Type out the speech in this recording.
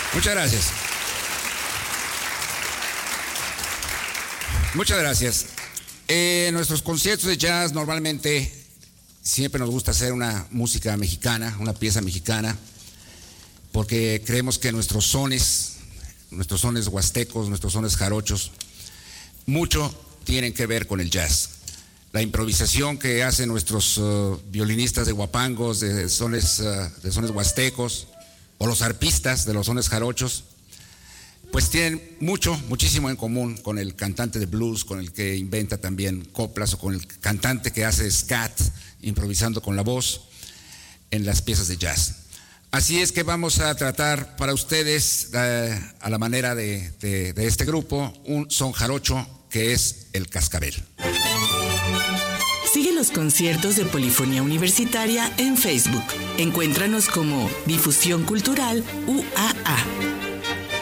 Muchas gracias. Muchas gracias. En nuestros conciertos de jazz normalmente siempre nos gusta hacer una música mexicana, una pieza mexicana, porque creemos que nuestros sones huastecos, nuestros sones jarochos, mucho tienen que ver con el jazz. La improvisación que hacen nuestros violinistas de huapangos, de sones huastecos, o los arpistas de los sones jarochos, pues tienen muchísimo en común con el cantante de blues, con el que inventa también coplas, o con el cantante que hace scat, improvisando con la voz en las piezas de jazz. Así es que vamos a tratar para ustedes, a la manera de este grupo, un son jarocho que es el cascabel. Sigue los conciertos de Polifonía Universitaria en Facebook. Encuéntranos como Difusión Cultural UAA.